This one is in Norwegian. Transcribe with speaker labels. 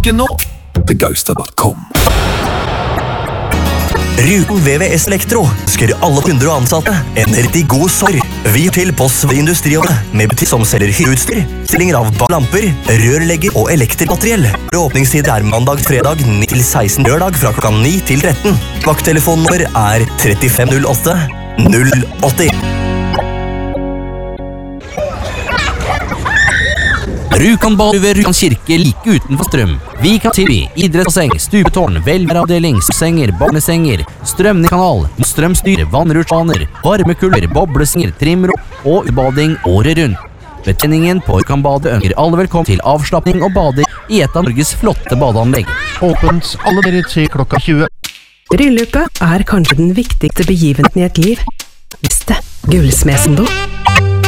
Speaker 1: Ikke nå. Begausta.com.
Speaker 2: Rjukan VVS Elektro ønsker alle kunder og ansatte en riktig god sommer. Vi er til på Industriene med butikk som selger hyreutstyr, stillinger av lamper, rørlegger og elektrimateriell. Åpningstid er mandag til fredag 9 til 16, lørdag fra klokka 9 til 13. Vakttelefonnummer er 3508 080.
Speaker 3: Rjukan bad ved Rjukan kirke like utenfor Strøm. Vi kan tilby idrettsbasseng, stupetårn, velværeavdeling, senger, barnesenger, strømningskanal, strømstyr, vannrutsjbaner, varmekuller, boblesenger, trimrom og utbading året rundt. Betjeningen på Rjukan badet ønsker alle velkommen til avslapping og bading i et av Norges flotte badeanlegg.
Speaker 4: Åpent alle dere til klokka 20.
Speaker 5: Bryllupet er kanskje den viktigste begivenheten i et liv. Visste Gullsmedsen da?